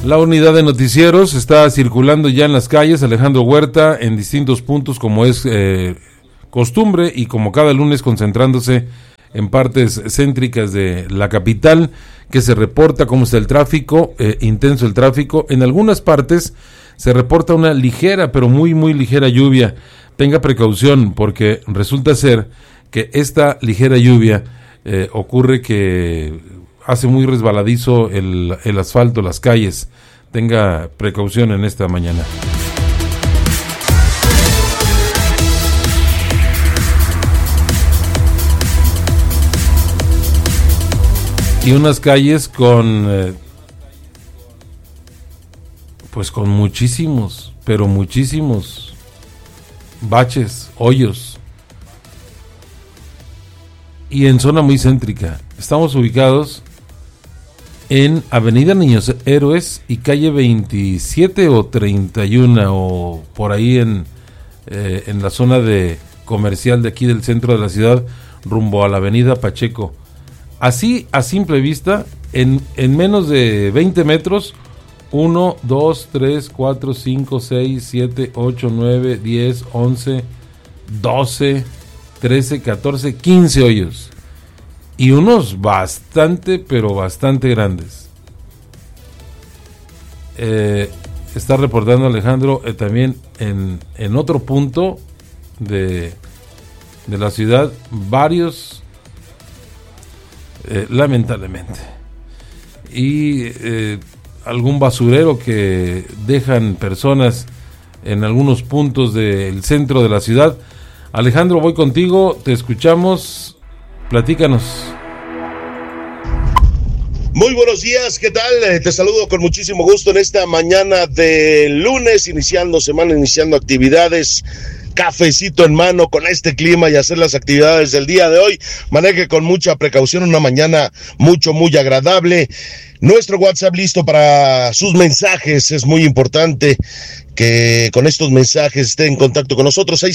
La unidad de noticieros está circulando ya en las calles. Alejandro Huerta en distintos puntos, como es costumbre, y como cada lunes concentrándose en partes céntricas de la capital, que se reporta cómo está el tráfico, intenso el tráfico. En algunas partes se reporta una ligera, pero muy ligera lluvia. Tenga precaución, porque resulta ser que esta ligera lluvia ocurre que hace muy resbaladizo el asfalto, las calles. Tenga precaución en esta mañana. Y unas calles con con muchísimos, pero muchísimos baches, hoyos, y en zona muy céntrica. Estamos ubicados en Avenida Niños Héroes y calle 27 o 31, o por ahí en la zona de comercial de aquí del centro de la ciudad, rumbo a la Avenida Pacheco. Así, a simple vista, en menos de 20 metros, 1, 2, 3, 4, 5, 6, 7, 8, 9, 10, 11, 12, 13, 14, 15 hoyos. Y unos bastante, pero bastante grandes. Está reportando Alejandro también en otro punto de la ciudad, varios, lamentablemente. Y algún basurero que dejan personas en algunos puntos del centro de la ciudad. Alejandro, voy contigo, te escuchamos. Platícanos. Muy buenos días, ¿qué tal? Te saludo con muchísimo gusto en esta mañana de lunes, iniciando semana, iniciando actividades, cafecito en mano con este clima y hacer las actividades del día de hoy. Maneje con mucha precaución, una mañana muy agradable. Nuestro WhatsApp listo para sus mensajes, es muy importante que con estos mensajes esté en contacto con nosotros.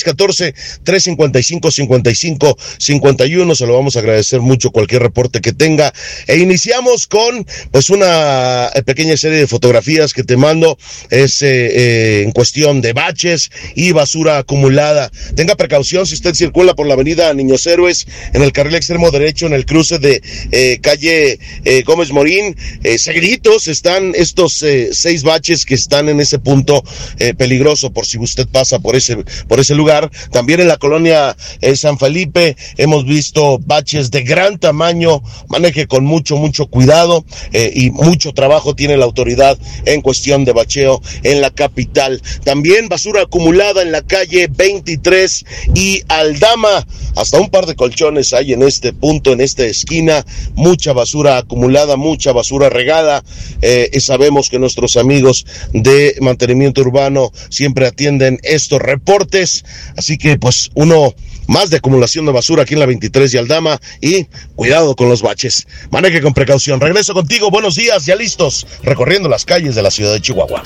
614-355-5551, se lo vamos a agradecer mucho cualquier reporte que tenga. E iniciamos con una pequeña serie de fotografías que te mando, es en cuestión de baches y basura acumulada. Tenga precaución si usted circula por la avenida Niños Héroes, en el carril extremo derecho, en el cruce de calle Gómez Morín. Seguiditos están estos 6 baches que están en ese punto peligroso, por si usted pasa por ese lugar. También en la colonia San Felipe hemos visto baches de gran tamaño. Maneje con mucho cuidado, y mucho trabajo tiene la autoridad en cuestión de bacheo en la capital. También basura acumulada en la calle 23 y Aldama, hasta un par de colchones hay en este punto, en esta esquina. Mucha basura acumulada, mucha basura regada. Sabemos que nuestros amigos de mantenimiento urbano siempre atienden estos reportes, así que uno más de acumulación de basura aquí en la 23 y Aldama, y cuidado con los baches. Maneje con precaución. Regreso contigo, buenos días, ya listos, recorriendo las calles de la ciudad de Chihuahua.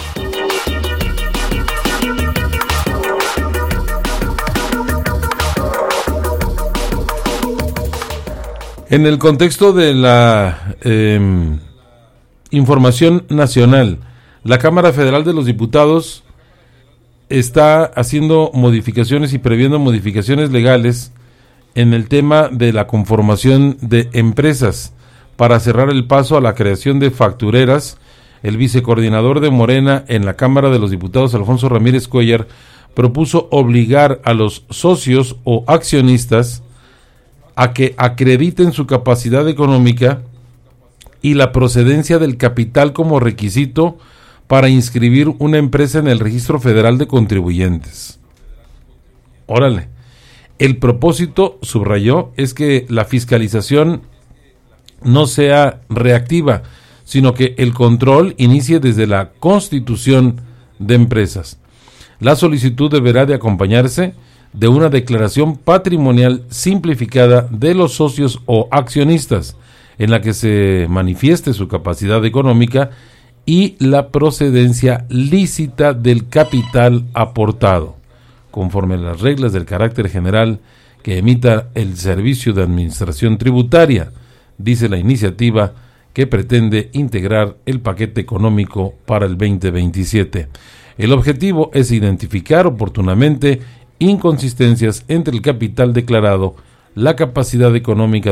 En el contexto de la información nacional, la Cámara Federal de los Diputados está haciendo modificaciones y previendo modificaciones legales en el tema de la conformación de empresas para cerrar el paso a la creación de factureras. El vicecoordinador de Morena en la Cámara de los Diputados, Alfonso Ramírez Cuellar, propuso obligar a los socios o accionistas a que acrediten su capacidad económica y la procedencia del capital como requisito para inscribir una empresa en el Registro Federal de Contribuyentes. Órale. El propósito, subrayó, es que la fiscalización no sea reactiva, sino que el control inicie desde la constitución de empresas. La solicitud deberá de acompañarse de una declaración patrimonial simplificada de los socios o accionistas, en la que se manifieste su capacidad económica y la procedencia lícita del capital aportado, conforme a las reglas del carácter general que emita el Servicio de Administración Tributaria, dice la iniciativa que pretende integrar el paquete económico para el 2027. El objetivo es identificar oportunamente inconsistencias entre el capital declarado, la capacidad económica